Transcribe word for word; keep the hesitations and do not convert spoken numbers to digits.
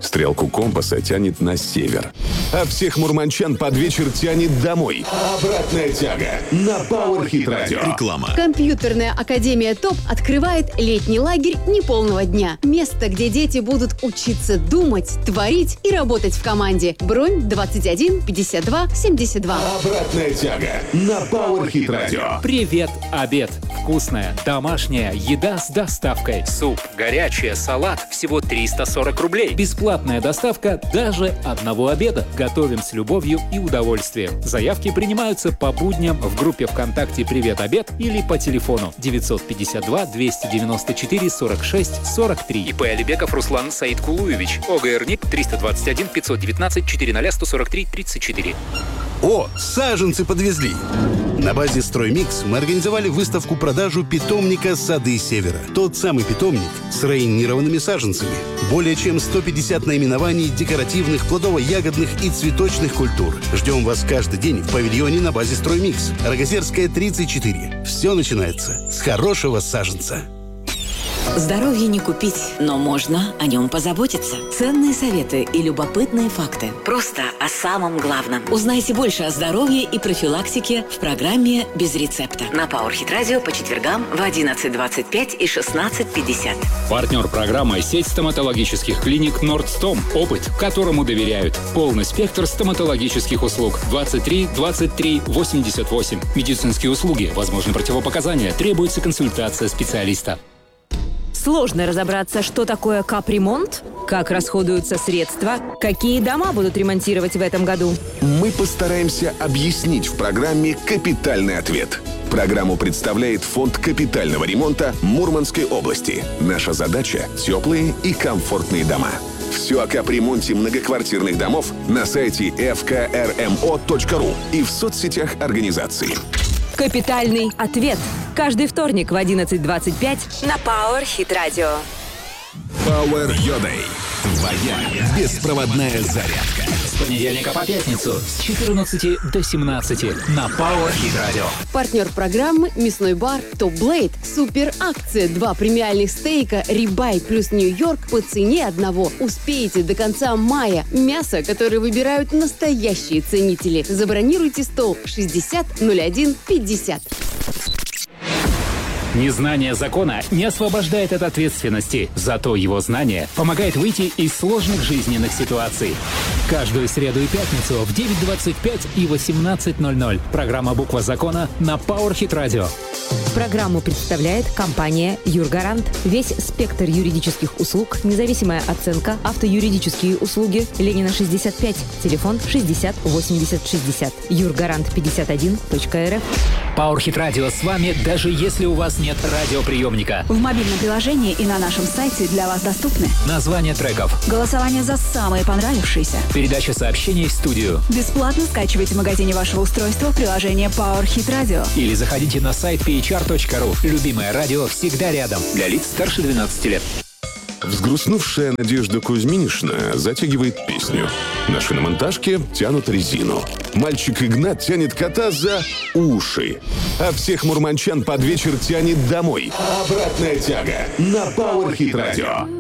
Стрелку компаса тянет на север. А всех мурманчан под вечер тянет домой. Обратная тяга на Powerhit Radio. Реклама. Компьютерная академия ТОП открывает летний лагерь неполного дня. Место, где дети будут учиться думать, творить и работать в команде. Бронь двадцать один пятьдесят два семьдесят два. Обратная тяга на Powerhit Radio. Привет, обед. Вкусная, домашняя еда с доставкой. Суп, горячая, салат. Всего триста сорок рублей. Бесплатная доставка даже одного обеда. Готовим с любовью и удовольствием. Заявки принимаются по будням в группе ВКонтакте «Привет, обед» или по телефону девятьсот пятьдесят два двести девяносто четыре сорок шесть сорок три. ИП Алибеков Руслан Саидкулуевич. ОГРНИК триста двадцать один пятьсот девятнадцать четыреста сорок три тридцать четыре. О, саженцы подвезли! На базе «Строймикс» мы организовали выставку-продажу питомника «Сады Севера». Тот самый питомник с районированными саженцами. Более чем сто пятьдесят наименований декоративных, плодово-ягодных и цветочных культур. Ждем вас каждый день в павильоне на базе «Строймикс». Рогозерская, тридцать четыре. Все начинается с хорошего саженца. Здоровье не купить, но можно о нем позаботиться. Ценные советы и любопытные факты. Просто о самом главном. Узнайте больше о здоровье и профилактике в программе «Без рецепта» на Powerhit Radio по четвергам в одиннадцать двадцать пять и шестнадцать пятьдесят. Партнер программы — сеть стоматологических клиник «Нордстом». Опыт, которому доверяют. Полный спектр стоматологических услуг. двадцать три двадцать три восемьдесят восемь. Медицинские услуги. Возможны противопоказания. Требуется консультация специалиста. Сложно разобраться, что такое капремонт, как расходуются средства, какие дома будут ремонтировать в этом году. Мы постараемся объяснить в программе «Капитальный ответ». Программу представляет Фонд капитального ремонта Мурманской области. Наша задача – теплые и комфортные дома. Все о капремонте многоквартирных домов на сайте эф ка эр эм о точка ру и в соцсетях организации. Капитальный ответ. Каждый вторник в одиннадцать двадцать пять на Powerhit Radio. Power Your Day. Твоя беспроводная зарядка. С понедельника по пятницу с четырнадцати до семнадцати на Powerhit Radio. Партнер программы мясной бар Top Blade. Супер акция. Два премиальных стейка Рибай плюс Нью-Йорк по цене одного. Успеете до конца мая. Мясо, которое выбирают настоящие ценители. Забронируйте стол шестьдесят ноль один пятьдесят. Незнание закона не освобождает от ответственности, зато его знание помогает выйти из сложных жизненных ситуаций. Каждую среду и пятницу в девять двадцать пять и восемнадцать ноль ноль. Программа «Буква закона» на Powerhit Radio. Программу представляет компания «Юргарант». Весь спектр юридических услуг, независимая оценка, автоюридические услуги. Ленина, шестьдесят пять. Телефон шестьдесят восемьдесят шестьдесят. юргарант пятьдесят один точка эр эф. Powerhit Radio с вами, даже если у вас нет радиоприемника. В мобильном приложении и на нашем сайте для вас доступны Название треков. голосование за самые понравившиеся. Передача сообщений в студию. Бесплатно скачивайте в магазине вашего устройства приложение Powerhit Radio. Или заходите на сайт пи эйч ар точка ру. Любимое радио всегда рядом. Для лиц старше двенадцати лет. Взгрустнувшая Надежда Кузьминишна затягивает песню. На шиномонтажке тянут резину. Мальчик Игнат тянет кота за уши. А всех мурманчан под вечер тянет домой. Обратная тяга на Powerhit Radio.